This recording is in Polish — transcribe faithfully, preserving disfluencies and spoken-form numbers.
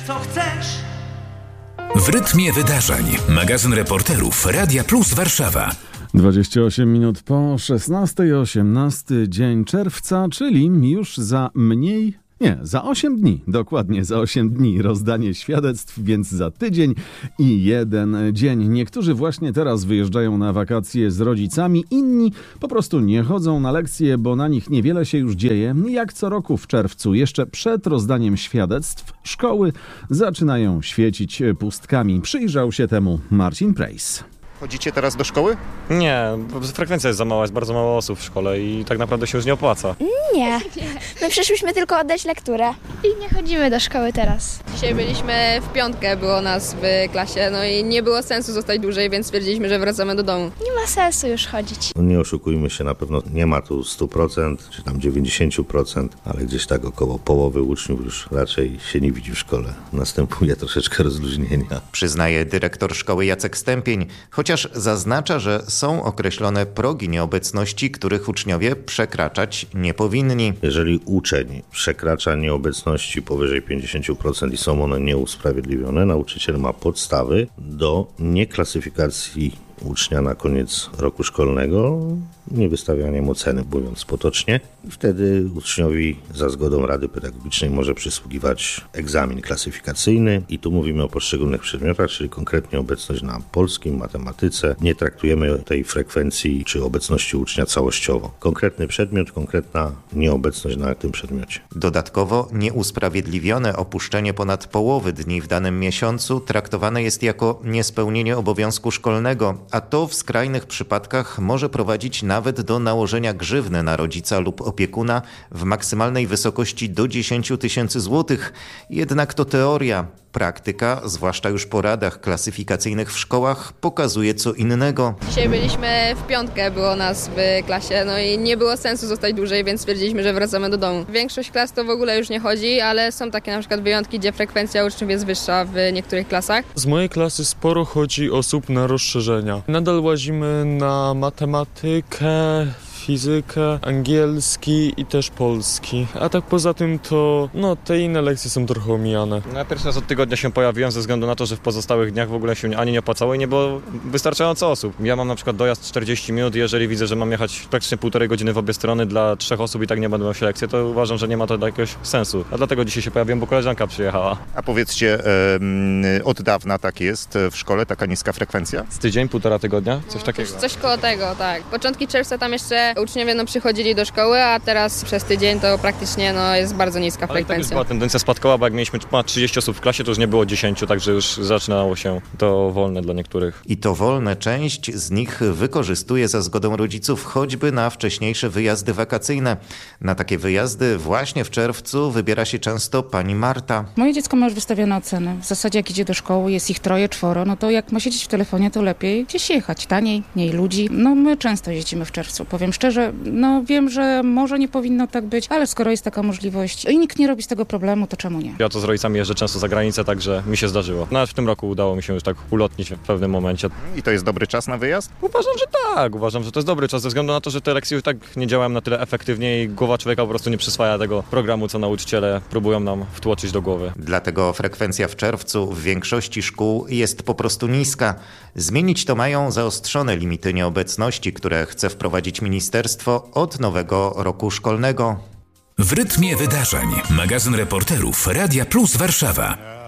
Co chcesz? W rytmie wydarzeń. Magazyn reporterów Radia Plus Warszawa. dwadzieścia osiem minut po szesnastej, osiemnasty dzień czerwca, czyli już za mniej, nie, za osiem dni, dokładnie za osiem dni rozdanie świadectw, więc za tydzień i jeden dzień. Niektórzy właśnie teraz wyjeżdżają na wakacje z rodzicami, inni po prostu nie chodzą na lekcje, bo na nich niewiele się już dzieje. Jak co roku w czerwcu, jeszcze przed rozdaniem świadectw, szkoły zaczynają świecić pustkami. Przyjrzał się temu Marcin Prejs. Chodzicie teraz do szkoły? Nie, frekwencja jest za mała, jest bardzo mało osób w szkole i tak naprawdę się już nie opłaca. Nie, my przyszliśmy tylko oddać lekturę. I nie chodzimy do szkoły teraz. Dzisiaj byliśmy w piątkę, było nas w klasie, no i nie było sensu zostać dłużej, więc stwierdziliśmy, że wracamy do domu. Nie ma sensu już chodzić. No nie oszukujmy się, na pewno nie ma tu stu procent, czy tam dziewięćdziesiąt procent, ale gdzieś tak około połowy uczniów już raczej się nie widzi w szkole. Następuje troszeczkę rozluźnienia. Przyznaje dyrektor szkoły Jacek Stępień, chociaż zaznacza, że są określone progi nieobecności, których uczniowie przekraczać nie powinni. Jeżeli uczeń przekracza nieobecności powyżej pięćdziesiąt procent i są one nieusprawiedliwione, nauczyciel ma podstawy do nieklasyfikacji ucznia na koniec roku szkolnego, nie wystawianiem oceny, mówiąc potocznie. I wtedy uczniowi za zgodą Rady Pedagogicznej może przysługiwać egzamin klasyfikacyjny i tu mówimy o poszczególnych przedmiotach, czyli konkretnie obecność na polskim, matematyce. Nie traktujemy tej frekwencji czy obecności ucznia całościowo. Konkretny przedmiot, konkretna nieobecność na tym przedmiocie. Dodatkowo nieusprawiedliwione opuszczenie ponad połowy dni w danym miesiącu traktowane jest jako niespełnienie obowiązku szkolnego, a to w skrajnych przypadkach może prowadzić nawet do nałożenia grzywny na rodzica lub opiekuna w maksymalnej wysokości do dziesięć tysięcy złotych. Jednak to teoria. Praktyka, zwłaszcza już po radach klasyfikacyjnych w szkołach, pokazuje co innego. Dzisiaj byliśmy w piątkę, było nas w klasie, no i nie było sensu zostać dłużej, więc stwierdziliśmy, że wracamy do domu. Większość klas to w ogóle już nie chodzi, ale są takie na przykład wyjątki, gdzie frekwencja uczniów jest wyższa w niektórych klasach. Z mojej klasy sporo chodzi osób na rozszerzenia. Nadal łazimy na matematykę, fizykę, angielski i też polski. A tak poza tym to, no, te inne lekcje są trochę omijane. Ja pierwszy raz od tygodnia się pojawiłem ze względu na to, że w pozostałych dniach w ogóle się ani nie opłacało i nie było wystarczająco osób. Ja mam na przykład dojazd czterdzieści minut, jeżeli widzę, że mam jechać praktycznie półtorej godziny w obie strony dla trzech osób i tak nie będę miał się lekcji, to uważam, że nie ma to jakiegoś sensu. A dlatego dzisiaj się pojawiłem, bo koleżanka przyjechała. A powiedzcie, yy, od dawna tak jest w szkole, taka niska frekwencja? Z tydzień, półtora tygodnia, coś no, takiego. Coś, coś koło tego, tak. Początki czerwca tam jeszcze uczniowie no, przychodzili do szkoły, a teraz przez tydzień to praktycznie no, jest bardzo niska Ale frekwencja. Ale tak już była tendencja spadkowa, bo jak mieliśmy ponad trzydzieści osób w klasie, to już nie było dziesięć, także już zaczynało się to wolne dla niektórych. I to wolne część z nich wykorzystuje za zgodą rodziców choćby na wcześniejsze wyjazdy wakacyjne. Na takie wyjazdy właśnie w czerwcu wybiera się często pani Marta. Moje dziecko ma już wystawione oceny. W zasadzie jak idzie do szkoły, jest ich troje, czworo, no to jak ma siedzieć w telefonie, to lepiej gdzieś jechać, taniej, mniej ludzi. No my często jeździmy w czerwcu, powiem szczerze, no wiem, że może nie powinno tak być, ale skoro jest taka możliwość i nikt nie robi z tego problemu, to czemu nie? Ja to z rodzicami jeżdżę często za granicę, także mi się zdarzyło. Nawet w tym roku udało mi się już tak ulotnić w pewnym momencie. I to jest dobry czas na wyjazd? Uważam, że tak. Uważam, że to jest dobry czas ze względu na to, że te lekcje już tak nie działają na tyle efektywnie i głowa człowieka po prostu nie przyswaja tego programu, co nauczyciele próbują nam wtłoczyć do głowy. Dlatego frekwencja w czerwcu w większości szkół jest po prostu niska. Zmienić to mają zaostrzone limity nieobecności, które chce wprowadzić ministerstwo od nowego roku szkolnego. W rytmie wydarzeń. Magazyn reporterów Radia Plus Warszawa.